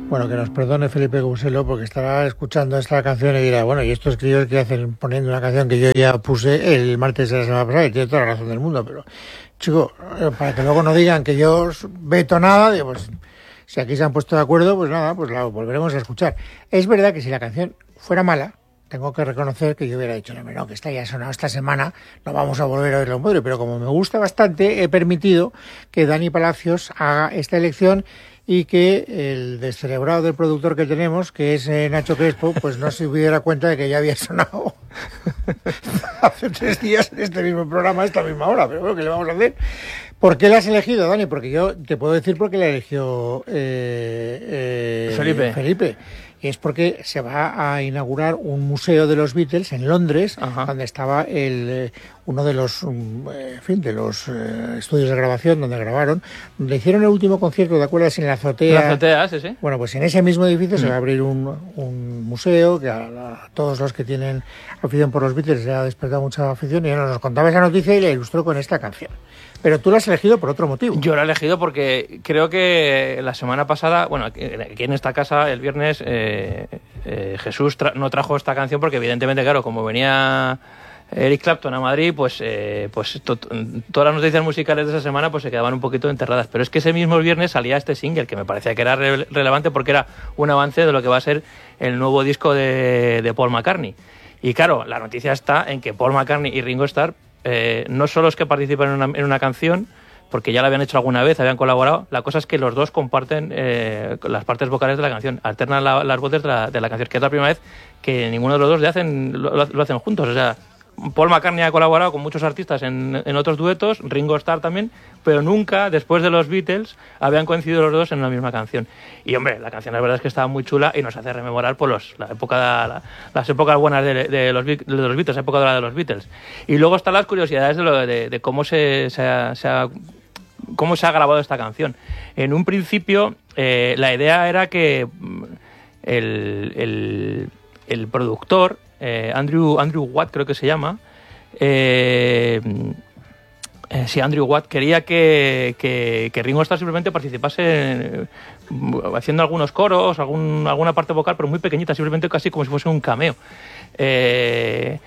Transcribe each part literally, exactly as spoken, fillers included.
Bueno, que nos perdone Felipe Guselo porque estará escuchando esta canción y dirá, bueno, y estos críos que hacen poniendo una canción que yo ya puse el martes de la semana pasada y tiene toda la razón del mundo, pero, chico, para que luego no digan que yo os veto nada, digo, pues si aquí se han puesto de acuerdo, pues nada, pues la volveremos a escuchar. Es verdad que si la canción fuera mala, tengo que reconocer que yo hubiera dicho, no, no, que esta ya ha sonado esta semana, no vamos a volver a oírlo en Podre, pero como me gusta bastante, he permitido que Dani Palacios haga esta elección y que el descerebrado del productor que tenemos, que es eh, Nacho Crespo, pues no se hubiera cuenta de que ya había sonado hace tres días en este mismo programa, a esta misma hora, pero bueno, ¿qué le vamos a hacer? ¿Por qué la has elegido, Dani? Porque yo te puedo decir por qué la eligió eh, eh, Felipe. Felipe. Y es porque se va a inaugurar un museo de los Beatles en Londres, Ajá. donde estaba el uno de los en fin, de los eh, estudios de grabación donde grabaron, donde hicieron el último concierto, ¿te acuerdas? En la azotea. La azotea, sí, sí. Bueno, pues en ese mismo edificio mm. se va a abrir un, un museo que a, a todos los que tienen afición por los Beatles le ha despertado mucha afición y nos contaba esa noticia y la ilustró con esta canción. Pero tú la has elegido por otro motivo. Yo la he elegido porque creo que la semana pasada, bueno, aquí en esta casa el viernes eh, eh, Jesús tra- no trajo esta canción porque evidentemente, claro, como venía Eric Clapton a Madrid, pues eh, pues to- todas las noticias musicales de esa semana pues se quedaban un poquito enterradas. Pero es que ese mismo viernes salía este single que me parecía que era re- relevante porque era un avance de lo que va a ser el nuevo disco de, de Paul McCartney. Y claro, la noticia está en que Paul McCartney y Ringo Starr Eh, no solo es que participan en una, en una canción, porque ya la habían hecho alguna vez, habían colaborado, la cosa es que los dos comparten eh, las partes vocales de la canción, alternan la, las voces de la, de la canción, que es la primera vez que ninguno de los dos le hacen, lo, lo hacen juntos. O sea, Paul McCartney ha colaborado con muchos artistas en, en otros duetos, Ringo Starr también, pero nunca, después de los Beatles, habían coincidido los dos en una misma canción. Y hombre, la canción la verdad es que estaba muy chula y nos hace rememorar por los, la época, la, las épocas buenas de, de, los, de los Beatles, la época dorada de los Beatles. Y luego están las curiosidades de, lo, de, de cómo se, se, ha, se ha, cómo se ha grabado esta canción. En un principio, eh, la idea era que el, el, el productor, Eh, Andrew Andrew Watt creo que se llama eh, eh, sí, Andrew Watt quería que, que, que Ringo Starr simplemente participase en, haciendo algunos coros, algún, alguna parte vocal, pero muy pequeñita, simplemente casi como si fuese un cameo. eh,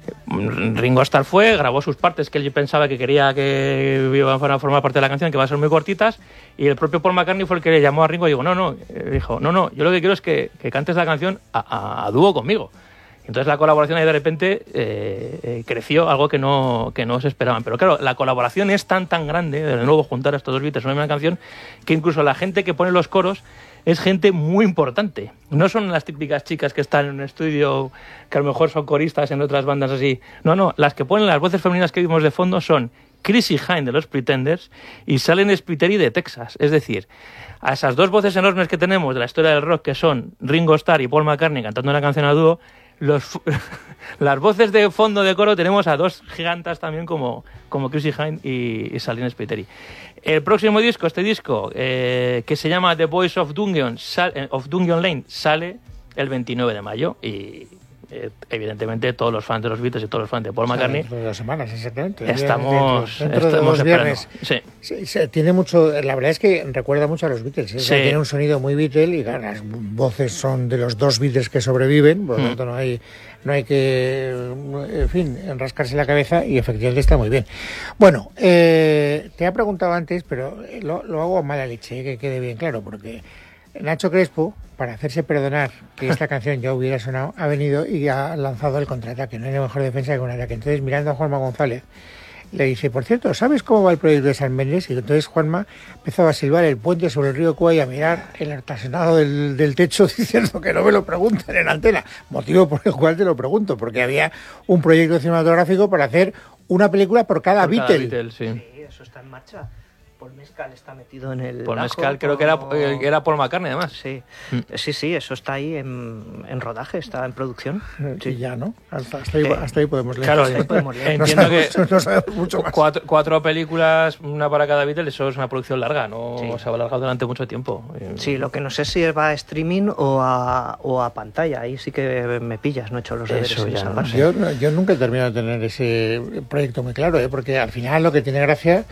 Ringo Starr fue, grabó sus partes que él pensaba que quería que iban a formar parte de la canción, que van a ser muy cortitas, y el propio Paul McCartney fue el que le llamó a Ringo y dijo, no, no, dijo, no, no, yo lo que quiero es que, que cantes la canción a, a, a dúo conmigo. Entonces la colaboración ahí de repente eh, eh, creció, algo que no, que no se esperaban. Pero claro, la colaboración es tan tan grande, de nuevo juntar a estos dos Beatles en una misma canción, que incluso la gente que pone los coros es gente muy importante. No son las típicas chicas que están en un estudio, que a lo mejor son coristas en otras bandas así. No, no, las que ponen las voces femeninas que vimos de fondo son Chrissie Hynde de los Pretenders y Salen Spiteri de Texas. Es decir, a esas dos voces enormes que tenemos de la historia del rock, que son Ringo Starr y Paul McCartney cantando una canción a dúo, Los, las voces de fondo de coro tenemos a dos gigantas también como, como Chrissie Hynde y, y Salene Spiteri. El próximo disco, este disco, eh, que se llama The Boys of Dungeon, sal, of Dungeon Lane, sale el veintinueve de mayo y eh, evidentemente todos los fans de los Beatles y todos los fans de Paul McCartney dentro de dos semanas, exactamente. Estamos, dentro, dentro estamos de los viernes. Sí. Sí, sí, tiene mucho, la verdad es que recuerda mucho a los Beatles, ¿eh? Sí. O sea, tiene un sonido muy Beatle y claro, las voces son de los dos Beatles que sobreviven, por lo tanto mm. no hay no hay que, en fin, enrascarse la cabeza y efectivamente está muy bien. Bueno, eh, te he preguntado antes, pero lo, lo hago a mala leche, ¿eh? Que quede bien claro, porque Nacho Crespo, para hacerse perdonar que esta canción ya hubiera sonado, ha venido y ha lanzado el contraataque. No hay mejor defensa que un ataque. Entonces, mirando a Juanma González, le dice, por cierto, ¿sabes cómo va el proyecto de San Méndez? Y entonces Juanma empezó a silbar el puente sobre el río Cuay, a mirar el artesonado del, del techo, diciendo que no me lo pregunten en antena. Motivo por el cual te lo pregunto, porque había un proyecto cinematográfico para hacer una película por cada por Beatle. Cada Beatle, sí. Sí, eso está en marcha. Paul Mescal está metido en el Paul bajo, Mescal creo como... que era, eh, era Paul McCartney además. Sí, mm. sí, sí, eso está ahí en, en rodaje, está en producción. Sí, y ya, ¿no? Hasta, hasta, ahí, eh, hasta ahí podemos leer. Claro, hasta ahí podemos leer. Entiendo no que sabemos, no sabemos mucho más. Cuatro, cuatro películas, una para cada Beatle, eso es una producción larga, no sí. se va a alargar durante mucho tiempo. Sí, lo que no sé si va a streaming o a, o a pantalla, ahí sí que me pillas, no he hecho los deberes. Eso ya, no sé. yo, yo nunca he terminado de tener ese proyecto muy claro, ¿eh? Porque al final lo que tiene gracia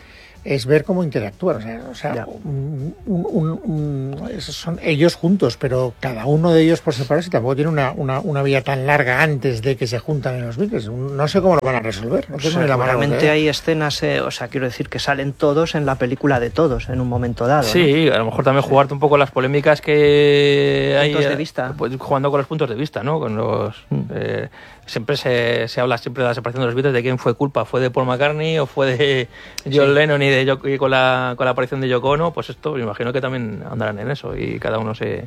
es ver cómo interactúan. O sea, o sea un, un, un, un, son ellos juntos, pero cada uno de ellos por separado, si tampoco tiene una, una, una vida tan larga antes de que se juntan en los Beatles. No sé cómo lo van a resolver. No o sea, realmente hay escenas, eh, o sea, quiero decir que salen todos en la película de todos en un momento dado. Sí, ¿no? A lo mejor también jugarte un poco las polémicas que hay. Puntos de vista. Pues, jugando con los puntos de vista, ¿no? Con los. Mm. Eh, siempre se, se habla siempre de la separación de los Beatles, de quién fue culpa, fue de Paul McCartney o fue de John sí. Lennon y de Yoko, y con la con la aparición de Yoko Ono. Pues esto me imagino que también andarán en eso y cada uno se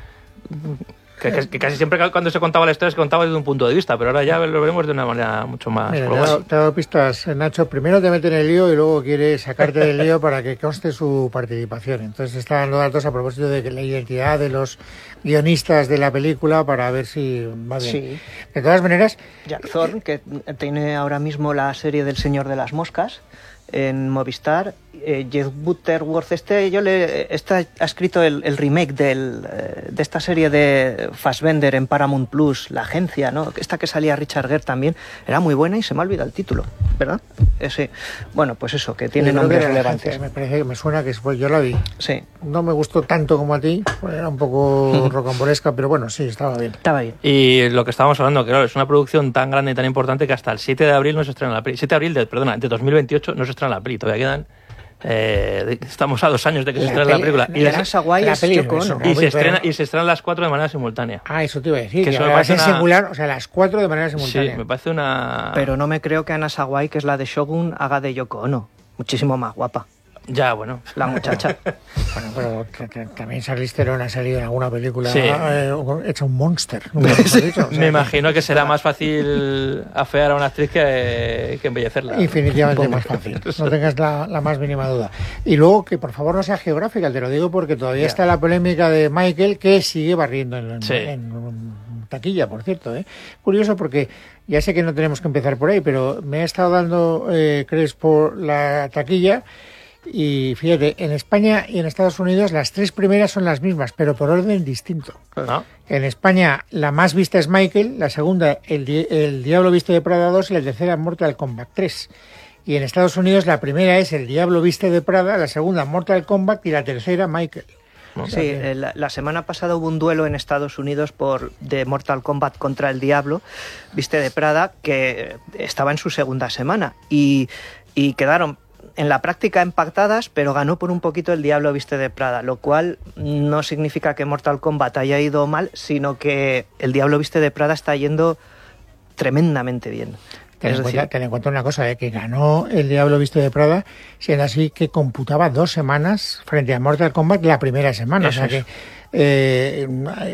que, que, que casi siempre cuando se contaba la historia se contaba desde un punto de vista, pero ahora ya lo veremos de una manera mucho más Mira, global. Te he dado, te he dado pistas, Nacho. Primero te mete en el lío y luego quiere sacarte del lío para que conste su participación. Entonces está dando datos a propósito de que la identidad de los guionistas de la película para ver si va bien. Sí. De todas maneras, Jack Thorne, que tiene ahora mismo la serie del Señor de las Moscas en Movistar, eh, Jeff Butterworth, este, yo le, este ha escrito el, el remake del, eh, de esta serie de Fassbender en Paramount Plus, La Agencia, ¿no? Esta que salía Richard Gere también, era muy buena y se me ha olvidado el título, ¿verdad? Ese, bueno, pues eso, que tiene nombres que relevantes. Me parece que me suena que pues, yo la vi. Sí. No me gustó tanto como a ti, era un poco rocambolesca, pero bueno, sí, estaba bien. Estaba bien. Y lo que estábamos hablando, que claro, es una producción tan grande y tan importante que hasta el siete de abril no se estrena la peli. siete de abril, de, perdona, de dos mil veintiocho no se estrena la peli, todavía quedan... Eh, estamos a dos años de que se estrene la película y, la, esa guay la peli, Yoko Ono. y se estrena y se estrenan las cuatro de manera simultánea. Ah, eso te iba a decir, que, que eso va a ser una... singular, o sea, las cuatro de manera simultánea. Sí, me parece una... Pero no me creo que Anna Sawai, que es la de Shogun, haga de Yoko Ono. Muchísimo más guapa. Ya, bueno. La muchacha. Bueno, pero también Charlize Theron ha salido en alguna película sí. eh, hecha un monster. Sí. Dicho, o sea, me imagino que será más fácil afear a una actriz que, que embellecerla. Infinitivamente más fácil. No tengas la, la más mínima duda. Y luego que por favor no sea geográfica, te lo digo porque todavía yeah. está la polémica de Michael que sigue barriendo en, sí. en, en taquilla, por cierto. ¿eh? Curioso porque ya sé que no tenemos que empezar por ahí, pero me ha estado dando eh, Crespo la taquilla. Y fíjate, en España y en Estados Unidos las tres primeras son las mismas, pero por orden distinto. ¿No? En España la más vista es Michael, la segunda el, el Diablo Viste de Prada dos y la tercera Mortal Kombat tres. Y en Estados Unidos la primera es El Diablo Viste de Prada, la segunda Mortal Kombat y la tercera Michael. Sí, la, la semana pasada hubo un duelo en Estados Unidos por de Mortal Kombat contra el Diablo Viste de Prada que estaba en su segunda semana y, y quedaron en la práctica empatadas, pero ganó por un poquito el Diablo Viste de Prada, lo cual no significa que Mortal Kombat haya ido mal, sino que el Diablo Viste de Prada está yendo tremendamente bien. Ten en, cuenta, ten en cuenta una cosa, ¿eh? que ganó el Diablo Viste de Prada, siendo así que computaba dos semanas frente a Mortal Kombat la primera semana. Eso o sea es. que eh,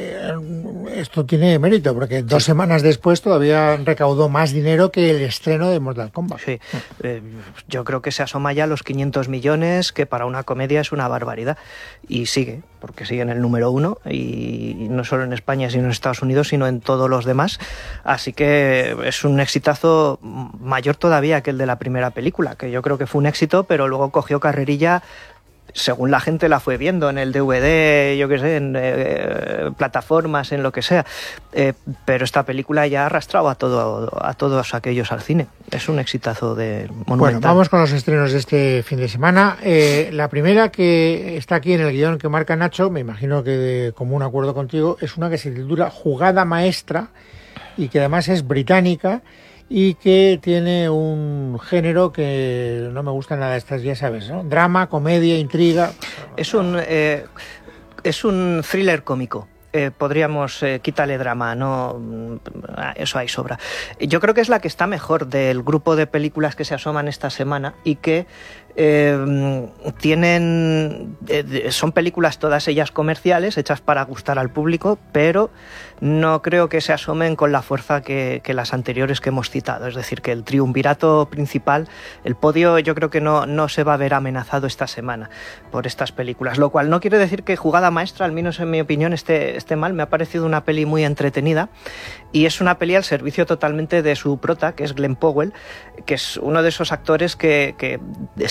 esto tiene mérito, porque dos sí. semanas después todavía recaudó más dinero que el estreno de Mortal Kombat. Sí, eh, yo creo que se asoma ya a los quinientos millones, que para una comedia es una barbaridad. Y sigue, porque sigue en el número uno, y no solo en España, sino en Estados Unidos, sino en todos los demás. Así que es un exitazo mayor todavía que el de la primera película, que yo creo que fue un éxito, pero luego cogió carrerilla según la gente la fue viendo en el D V D, yo qué sé, en eh, plataformas, en lo que sea. Eh, pero esta película ya ha arrastrado a, todo, a todos aquellos al cine. Es un exitazo de monumental. Bueno, vamos con los estrenos de este fin de semana. Eh, la primera que está aquí en el guión que marca Nacho, me imagino que de común acuerdo contigo, es una que se titula Jugada Maestra y que además es británica y que tiene un género que no me gusta nada, estas ya sabes, ¿no? Drama, comedia, intriga. Es un eh, es un thriller cómico. Eh, podríamos eh, quitarle drama, no, eso hay sobra. Yo creo que es la que está mejor del grupo de películas que se asoman esta semana y que eh, tienen eh, son películas todas ellas comerciales, hechas para gustar al público, pero no creo que se asomen con la fuerza que, que las anteriores que hemos citado. Es decir, que el triunvirato principal, el podio, yo creo que no, no se va a ver amenazado esta semana por estas películas, lo cual no quiere decir que Jugada Maestra, al menos en mi opinión, esté, esté mal. Me ha parecido una peli muy entretenida y es una peli al servicio totalmente de su prota, que es Glenn Powell, que es uno de esos actores que, que está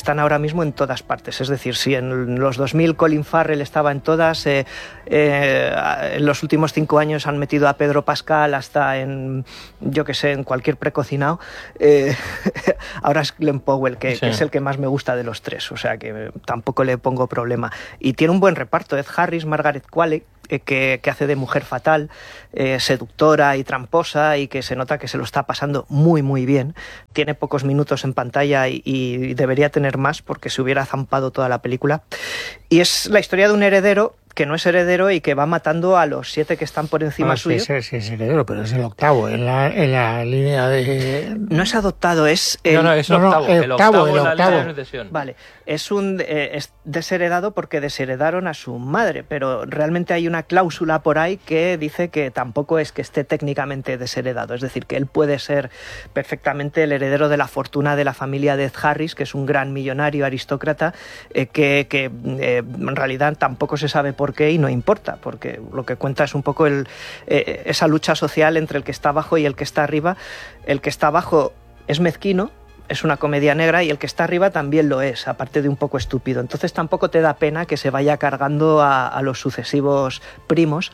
están ahora mismo en todas partes. Es decir, si en los dos mil Colin Farrell estaba en todas, eh, eh, en los últimos cinco años han metido a Pedro Pascal hasta en, yo que sé, en cualquier precocinado. Eh, ahora es Glenn Powell, que, sí. que es el que más me gusta de los tres, o sea que tampoco le pongo problema. Y tiene un buen reparto, Ed Harris, Margaret Qualley, Que, que hace de mujer fatal, eh, seductora y tramposa, y que se nota que se lo está pasando muy muy bien. Tiene pocos minutos en pantalla y, y debería tener más porque se hubiera zampado toda la película. Y es la historia de un heredero que no es heredero y que va matando a los siete que están por encima no, suyo. Sí, sí, sí, es heredero, pero es el octavo en la, en la línea de... No es adoptado, es... El... No, no, es el octavo. No, no, el, el octavo, octavo, el en la octavo. línea de sucesión. Vale, es, un, eh, es desheredado porque desheredaron a su madre, pero realmente hay una cláusula por ahí que dice que tampoco es que esté técnicamente desheredado, es decir, que él puede ser perfectamente el heredero de la fortuna de la familia de Ed Harris, que es un gran millonario aristócrata, eh, que, que eh, en realidad tampoco se sabe por qué y no importa, porque lo que cuenta es un poco el, eh, esa lucha social entre el que está abajo y el que está arriba. El que está abajo es mezquino, es una comedia negra, y el que está arriba también lo es, aparte de un poco estúpido. Entonces tampoco te da pena que se vaya cargando a, a los sucesivos primos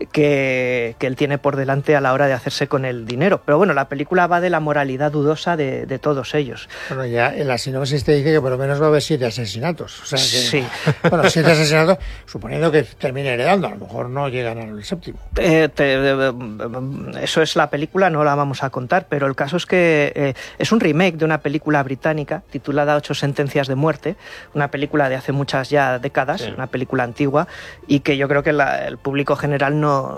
que, que él tiene por delante a la hora de hacerse con el dinero. Pero bueno, la película va de la moralidad dudosa de, de todos ellos. Bueno, ya en la sinopsis te dice que por lo menos va a haber siete asesinatos. O sea que, sí. Bueno, siete asesinatos, suponiendo que termine heredando, a lo mejor no llegan al séptimo. Eh, te, eh, eso es la película, no la vamos a contar, pero el caso es que eh, es un remake de una película británica titulada Ocho sentencias de muerte, una película de hace muchas ya décadas, sí. Una película antigua, y que yo creo que la, el público general no,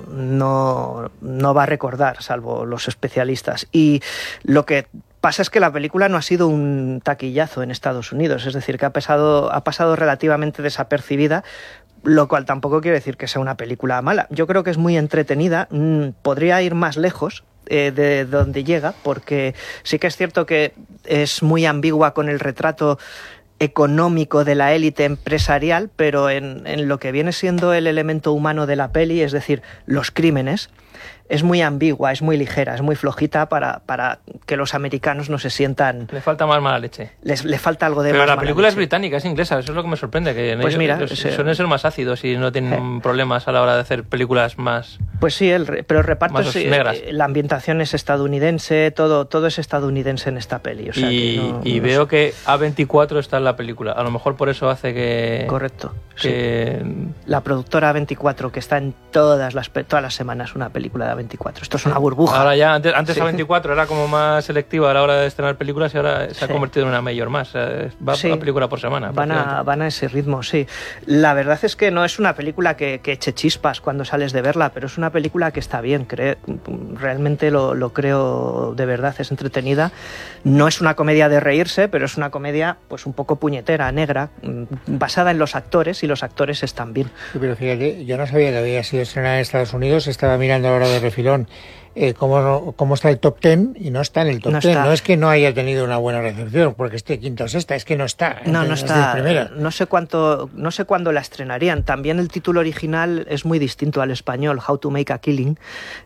no, no va a recordar, salvo los especialistas. Y lo que pasa es que la película no ha sido un taquillazo en Estados Unidos, es decir, que ha pasado, ha pasado relativamente desapercibida, lo cual tampoco quiere decir que sea una película mala. Yo creo que es muy entretenida, mmm, podría ir más lejos eh, de donde llega, porque sí que es cierto que es muy ambigua con el retrato económico de la élite empresarial, pero en, en lo que viene siendo el elemento humano de la peli, es decir, los crímenes, es muy ambigua, es muy ligera, es muy flojita para, para que los americanos no se sientan... Le falta más mala leche. Les, le falta algo de Pero más la mala película leche. Es británica, es inglesa, eso es lo que me sorprende, que pues ellos, mira, ellos ese... suelen ser más ácidos y no tienen eh. problemas a la hora de hacer películas más... Pues sí, el, pero el reparto es... negras. La ambientación es estadounidense, todo, todo es estadounidense en esta peli. O sea, y que no, y no veo sé. que A veinticuatro está en la película, a lo mejor por eso hace que... Correcto. Que... Sí. La productora A veinticuatro, que está en todas las, todas las semanas una película de A veinticuatro. Esto es una burbuja. Ahora ya, antes, antes sí. A veinticuatro era como más selectiva a la hora de estrenar películas y ahora se ha sí. convertido en una mayor más. Va sí. a película por semana. Van a, van a ese ritmo, sí. La verdad es que no es una película que, que eche chispas cuando sales de verla, pero es una película que está bien. Cre realmente lo, lo creo de verdad, es entretenida. No es una comedia de reírse, pero es una comedia pues un poco puñetera, negra, basada en los actores, y los actores están bien. Sí, pero fíjate, yo no sabía que había sido estrenada en Estados Unidos, estaba mirando ahora de refilón eh, cómo, cómo está el top ten y no está en el top no ten. Está. No es que no haya tenido una buena recepción porque esté quinta o sexta, es que no está. No, no está. No sé cuánto, no sé cuándo la estrenarían. También el título original es muy distinto al español, How to Make a Killing.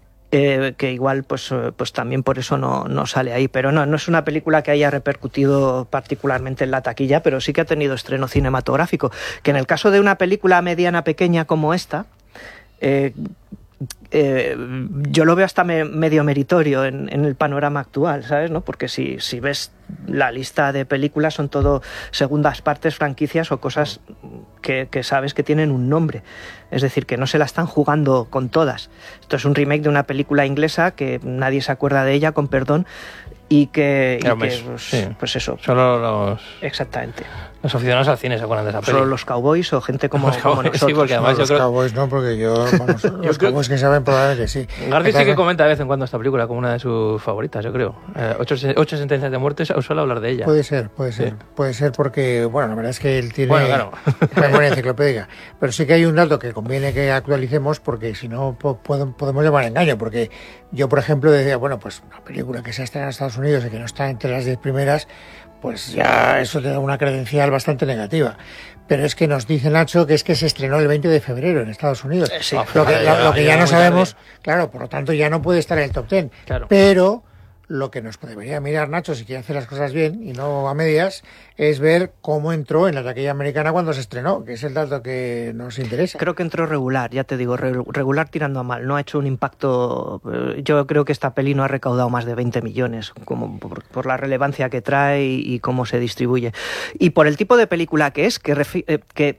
Eh, que igual pues, pues también por eso no, no sale ahí, pero no, no es una película que haya repercutido particularmente en la taquilla, pero sí que ha tenido estreno cinematográfico, que en el caso de una película mediana pequeña como esta, eh, eh, yo lo veo hasta me, medio meritorio en, en el panorama actual, ¿sabes? ¿No? Porque si, si ves la lista de películas son todo segundas partes, franquicias o cosas que, que sabes que tienen un nombre, es decir, que no se la están jugando con todas. Esto es un remake de una película inglesa que nadie se acuerda de ella, con perdón, y que, y que pues, sí. pues eso. Solo los... Exactamente. Los aficionados al cine se acuerdan de esa peli. Solo los cowboys o gente como, los cowboys, como nosotros. Sí, porque además no, yo los creo... cowboys no, porque yo... Bueno, los creo... cowboys que saben probablemente sí. García sí que comenta de vez en cuando esta película como una de sus favoritas, yo creo. Eh, ocho, ocho sentencias de muerte, suele hablar de ella. Puede ser, puede ser. Sí. Puede ser porque, bueno, la verdad es que él tiene bueno, claro. memoria enciclopédica. Pero sí que hay un dato que conviene que actualicemos porque si no po podemos llevar engaño. Porque yo, por ejemplo, decía, bueno, pues una película que se ha estrenado en Estados Unidos y que no está entre las diez primeras, pues ya eso te da una credencial bastante negativa. Pero es que nos dice Nacho que es que se estrenó el veinte de febrero en Estados Unidos. Sí, lo que, ya, lo, lo que ya, ya no sabemos, tarde. Claro, por lo tanto ya no puede estar en el top ten. Claro. Pero Lo que nos debería mirar Nacho, si quiere hacer las cosas bien y no a medias, es ver cómo entró en la taquilla americana cuando se estrenó, que es el dato que nos interesa. Creo que entró regular, ya te digo, regular tirando a mal. No ha hecho un impacto... Yo creo que esta peli no ha recaudado más de veinte millones, como por, por la relevancia que trae y, y cómo se distribuye. Y por el tipo de película que es, que, refi- eh, que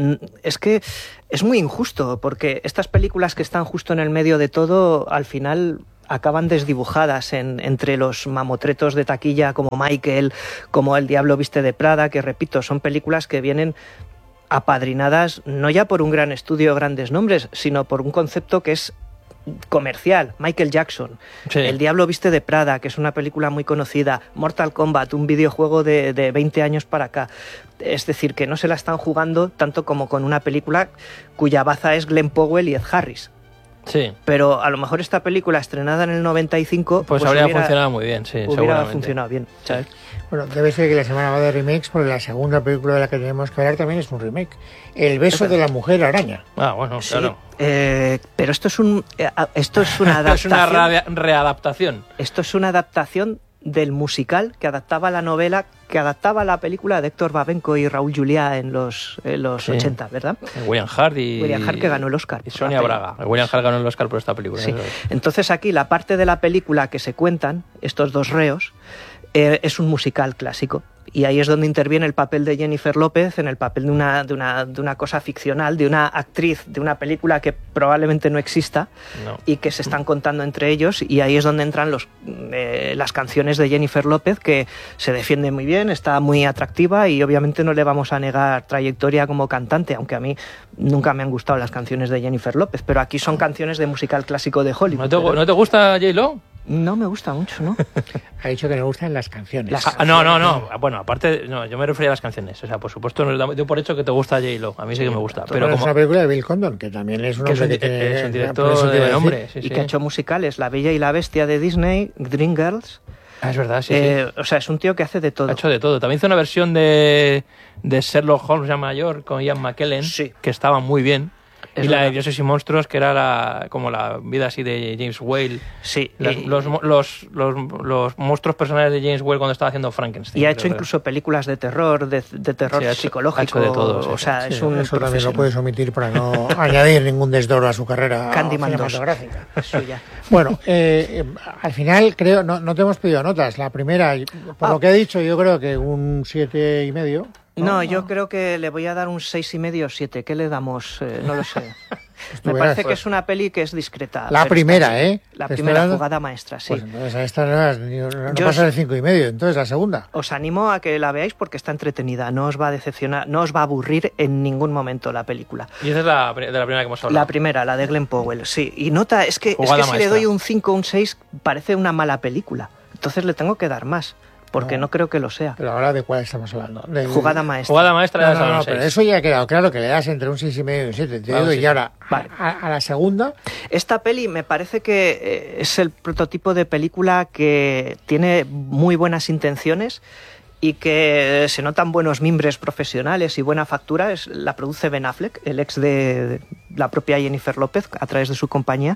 es que es muy injusto, porque estas películas que están justo en el medio de todo, al final acaban desdibujadas en, entre los mamotretos de taquilla como Michael, como El Diablo Viste de Prada, que repito, son películas que vienen apadrinadas no ya por un gran estudio, grandes nombres, sino por un concepto que es comercial. Michael Jackson, sí. El Diablo Viste de Prada, que es una película muy conocida, Mortal Kombat, un videojuego de, de veinte años para acá. Es decir, que no se la están jugando tanto como con una película cuya baza es Glenn Powell y Ed Harris. Sí. Pero a lo mejor esta película estrenada en el noventa y cinco pues, pues habría hubiera, funcionado muy bien, sí, hubiera seguramente. funcionado bien, ¿sabes? Bueno, debe ser que la semana va de remakes, porque la segunda película de la que tenemos que hablar también es un remake. El beso de la mujer araña. Ah, bueno, sí, claro. Eh, pero esto es un eh, esto es una adaptación. Es una re- readaptación. Esto es una adaptación del musical que adaptaba la novela, que adaptaba la película de Héctor Babenco y Raúl Juliá en los, en los sí. ochenta, ¿verdad? William Hart y... William Hart, que ganó el Oscar. Y Sonia Braga. William Hart ganó el Oscar por esta película. Sí. Entonces aquí la parte de la película que se cuentan, estos dos reos, eh, es un musical clásico. Y ahí es donde interviene el papel de Jennifer López, en el papel de una, de una, de una cosa ficcional, de una actriz, de una película que probablemente no exista no. y que se están contando entre ellos. Y ahí es donde entran los, eh, las canciones de Jennifer López, que se defiende muy bien, está muy atractiva y obviamente no le vamos a negar trayectoria como cantante, aunque a mí nunca me han gustado las canciones de Jennifer López, pero aquí son canciones de musical clásico de Hollywood. ¿No te, ¿no te gusta J-Lo? No me gusta mucho, ¿no? Ha dicho que le gustan las canciones. Las ah, no, no, no. Bueno, aparte, no, yo me refería a las canciones. O sea, por supuesto, no doy por hecho que te gusta J-Lo. A mí sí que me gusta. Pero es como... una película de Bill Condon, que también es un hombre que, que, tiene, es un director de nombre. Sí, y sí. que ha hecho musicales, La Bella y la Bestia de Disney, Dreamgirls. Ah, es verdad, sí, eh, sí. O sea, es un tío que hace de todo. Ha hecho de todo. También hizo una versión de, de Sherlock Holmes ya mayor con Ian McKellen, sí. que estaba muy bien. Es y la verdad. de Dioses y Monstruos, que era la, como la vida así de James Whale. Sí. Las, y, los, los, los, los monstruos personales de James Whale cuando estaba haciendo Frankenstein. Y ha hecho incluso que... películas de terror, de, de terror sí, ha hecho, psicológico. Ha hecho de todo. Sí, o sea, sí, es un eso también lo puedes omitir para no añadir ningún desdoro a su carrera cinematográfica. Suya. Bueno, eh, al final creo, no, no te hemos pedido notas. La primera, por ah. lo que he dicho, yo creo que un siete y medio. No, no, yo creo que le voy a dar un seis y medio o siete. ¿Qué le damos? Eh, no lo sé. Me parece pues, que es una peli que es discreta. La primera, ¿eh? La primera esperando? jugada maestra, sí. Pues entonces a esta no, no pasa el cinco y medio, entonces la segunda. Os animo a que la veáis porque está entretenida, no os va a decepcionar, no os va a aburrir en ningún momento la película. Y esa es la de la primera que hemos hablado. La primera, la de Glenn Powell, sí. Y nota, es que, es que si le doy un cinco o un seis parece una mala película. Entonces le tengo que dar más. Porque no. no creo que lo sea. Pero ahora, ¿de cuál estamos hablando? De... Jugada maestra. Jugada maestra. No, no, no, no pero eso ya ha quedado claro, que le das entre un seis y medio y un siete. Claro, sí. Y ahora, vale. a, a la segunda... Esta peli me parece que es el prototipo de película que tiene muy buenas intenciones y que se notan buenos mimbres profesionales y buena factura. Es, la produce Ben Affleck, el ex de, de la propia Jennifer López, a través de su compañía.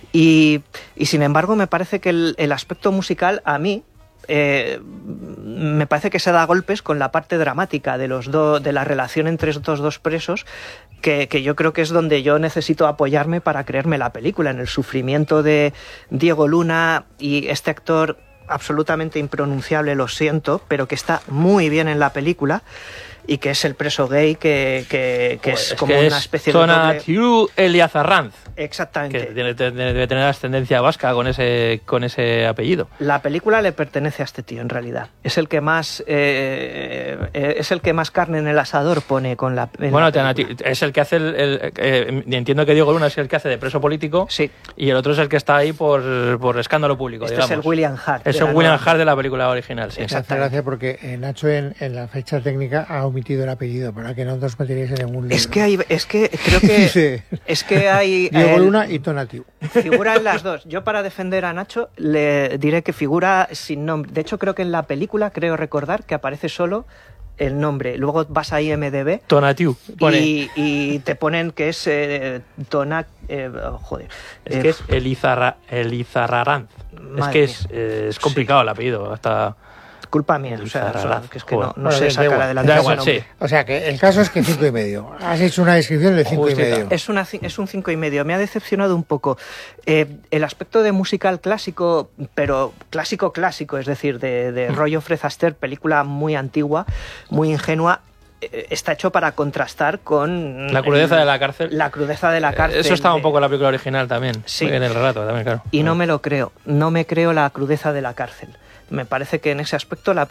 Y, y sin embargo, me parece que el, el aspecto musical, a mí, Eh, me parece que se da golpes con la parte dramática de los do, de la relación entre estos dos presos, que, que yo creo que es donde yo necesito apoyarme para creerme la película, en el sufrimiento de Diego Luna y este actor absolutamente impronunciable, lo siento, pero que está muy bien en la película y que es el preso gay que, que, que pues es como que una especie de Tonatiuh Eliazarranz. Exactamente. Que debe, debe tener ascendencia vasca con ese, con ese apellido. La película le pertenece a este tío, en realidad. Es el que más eh, eh, es el que más carne en el asador pone con la. Bueno, la es el que hace el, el eh, entiendo que Diego Luna es el que hace de preso político. Sí. Y el otro es el que está ahí por, por escándalo público. Este digamos. es el William Hart. Es el William Hart de la película original. Sí. Me hace gracia porque eh, Nacho en, en la fecha técnica ha omitido el apellido para que no os meteríais en ningún libro. Es que hay, es que creo que sí. es que hay Diego Luna y Tonatiuh. Figura en las dos. Yo, para defender a Nacho, le diré que figura sin nombre. De hecho, creo que en la película, creo recordar, que aparece solo el nombre. Luego vas a I M D B Tonatiuh. Y, y te ponen que es eh, Tona, Eh, joder. Es eh, que es Elizarra, Elizarraranz. Es que es, eh, es complicado sí. el apellido. Hasta... Culpa mía, o sea, eso, que es que no, no bueno, sé sacar igual, adelante da ese igual, nombre. sí. O sea, que el caso es que cinco y medio. Has hecho una descripción de cinco Justita. y medio. Es, una, es un cinco y medio. Me ha decepcionado un poco. Eh, el aspecto de musical clásico, pero clásico clásico, es decir, de, de rollo Fred Astaire, película muy antigua, muy ingenua, está hecho para contrastar con... La crudeza el, de la cárcel. La crudeza de la cárcel. Eso estaba de... un poco en la película original también. Sí. En el relato también, claro. Y no me lo creo. No me creo la crudeza de la cárcel. Me parece que en ese aspecto la